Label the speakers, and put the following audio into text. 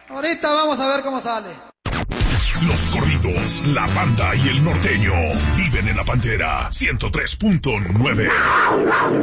Speaker 1: Ahorita vamos a ver cómo sale.
Speaker 2: Los corridos, la banda y el norteño viven en la Pantera 103.9.